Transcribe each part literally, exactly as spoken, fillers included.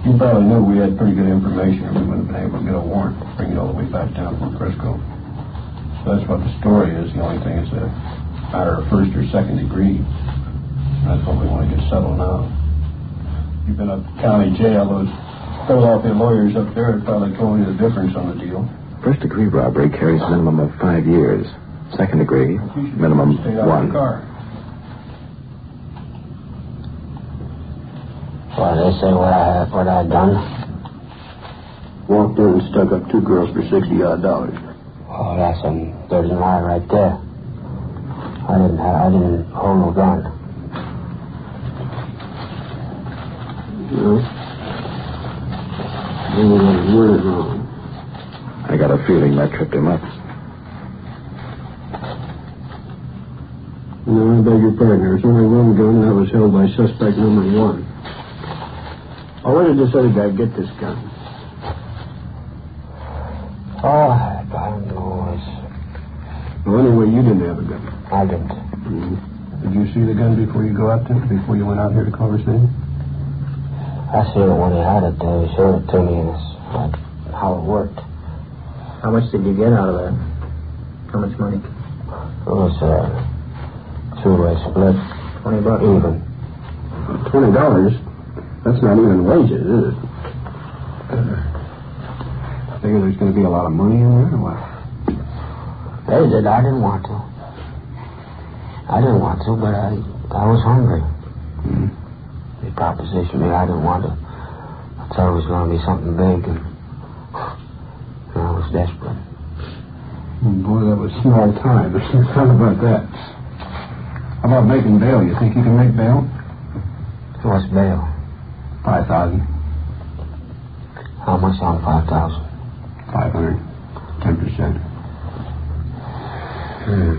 You probably knew we had pretty good information, or we wouldn't have been able to get a warrant to bring it all the way back down from Frisco. So that's what the story is. The only thing is a matter of first or second degree. That's what we want to get settled now. You've been up county jail. Those Philadelphia lawyers up there have probably told you the difference on the deal. First degree robbery carries a minimum of five years. Second degree, minimum one. Well, they say what I have, what I done. Walked in and stuck up two girls for sixty odd dollars. Oh, that's some dirty lie right there. I didn't have, I didn't hold no gun. No. You were wrong. I got a feeling that tripped him up. No, I beg your pardon. There's only one gun that was held by suspect number one. Oh, where did this other guy get this gun? Oh, I don't know. Well, anyway, you didn't have a gun. I didn't. Mm-hmm. Did you see the gun before you go out to before you went out here to Culver City? I see it when he had it there. He showed it to me, and it's like how it worked. How much did you get out of that? How much money? It was a two-way split. Twenty bucks. Even. Twenty dollars? That's not even wages, is it? I figure there's going to be a lot of money in there, or what? They did. I didn't want to. I didn't want to, but I I was hungry. Mm-hmm. They propositioned me. I didn't want to. I thought it was going to be something big, and, and I was desperate. Oh, boy, that was small time. How about that? How about making bail? You think you can make bail? What's bail? Five thousand. How much on five thousand? Five hundred. Ten percent. Hmm.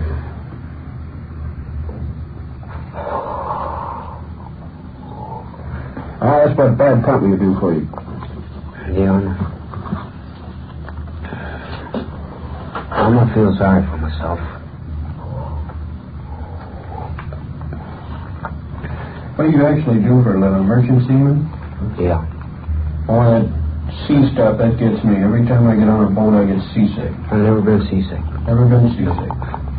Oh, that's what bad company will do for you. Leon, I'm not feeling sorry for myself. What do you actually do for a living? Merchant seaman? Yeah. Oh, that sea stuff, that gets me. Every time I get on a boat, I get seasick. I've never been seasick. Never been seasick.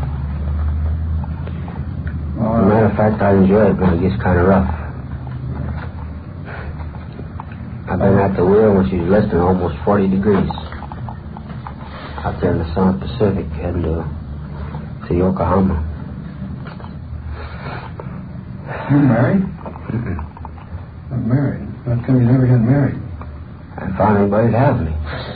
As a matter of fact, I enjoy it, but it gets kind of rough. I've been at the wheel when she's less than almost forty degrees. Out there in the South Pacific, heading to, to Yokohama. You married? Mm-mm. Not married. How come you never got married? I found anybody to have me.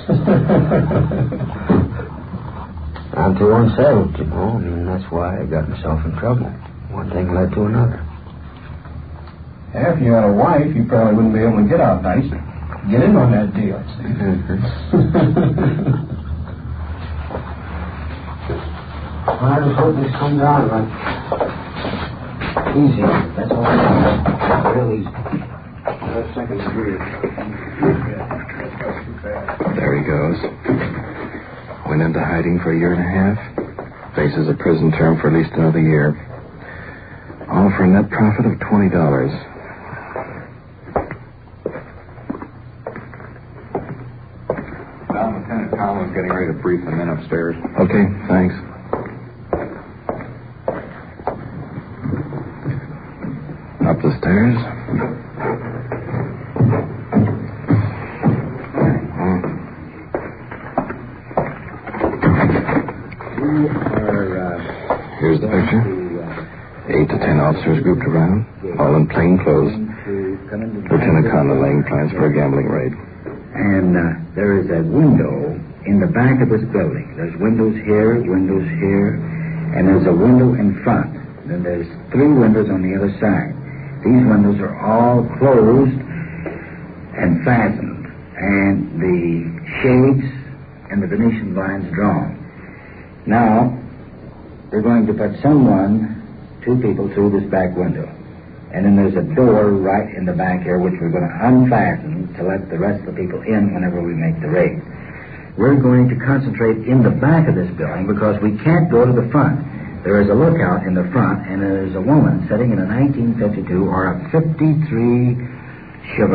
I'm too unsettled, you know. I mean, that's why I got myself in trouble. One thing led to another. Yeah, if you had a wife, you probably wouldn't be able to get out nice. Get in on that deal, see? Mm-hmm. Well, I just hope this comes out like easy. That's all I want. Real easy. That's second degree. There he goes. Went into hiding for a year and a half. Faces a prison term for at least another year. All for a net profit of twenty dollars. Well, Lieutenant Collins getting ready to brief the men upstairs. Okay, thanks. Up the stairs. Here's the picture. Eight to ten officers grouped around, all in plain clothes. Lieutenant Conlon laying plans for a gambling raid. And uh, there is a window in the back of this building. There's windows here, windows here, and there's a window in front. Then there's three windows on the other side. These windows are all closed and fastened, and the shades and the Venetian blinds drawn. Now, we're going to put someone, two people, through this back window. And then there's a door right in the back here, which we're going to unfasten to let the rest of the people in whenever we make the raid. We're going to concentrate in the back of this building because we can't go to the front. There is a lookout in the front, and there's a woman sitting in a nineteen fifty-two or a fifty-three Chevrolet.